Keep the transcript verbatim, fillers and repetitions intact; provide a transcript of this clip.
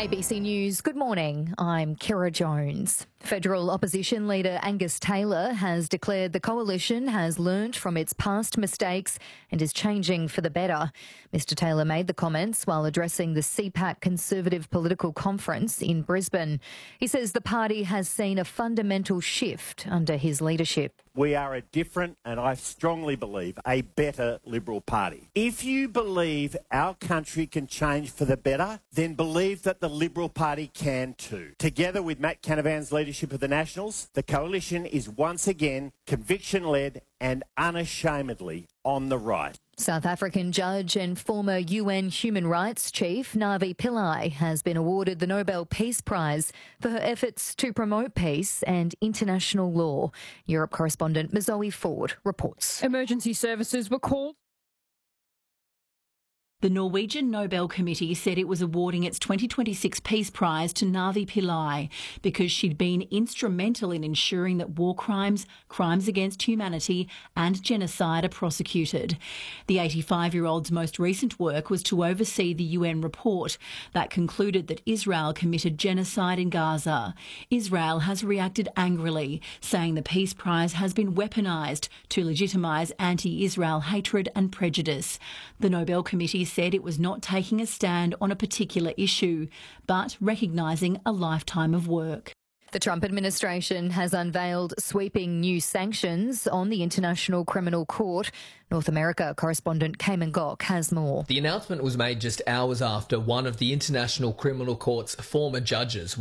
A B C News, good morning. I'm Kira Jones. Federal opposition leader Angus Taylor has declared the coalition has learnt from its past mistakes and is changing for the better. Mr Taylor made the comments while addressing the C PAC Conservative Political Conference in Brisbane. He says the party has seen a fundamental shift under his leadership. We are a different, and I strongly believe, a better Liberal Party. If you believe our country can change for the better, then believe that the Liberal Party can too. Together with Matt Canavan's leadership of the Nationals, the coalition is once again conviction-led and unashamedly on the right. South African judge and former U N Human Rights Chief Navi Pillay has been awarded the Nobel Peace Prize for her efforts to promote peace and international law. Europe correspondent Mazoe Ford reports. Emergency services were called. The Norwegian Nobel Committee said it was awarding its twenty twenty-six Peace Prize to Navi Pillay because she'd been instrumental in ensuring that war crimes, crimes against humanity and genocide are prosecuted. The eighty-five-year-old's most recent work was to oversee the U N report that concluded that Israel committed genocide in Gaza. Israel has reacted angrily, saying the Peace Prize has been weaponised to legitimise anti-Israel hatred and prejudice. The Nobel Committee said it was not taking a stand on a particular issue, but recognising a lifetime of work. The Trump administration has unveiled sweeping new sanctions on the International Criminal Court. North America correspondent Cayman Gok has more. The announcement was made just hours after one of the International Criminal Court's former judges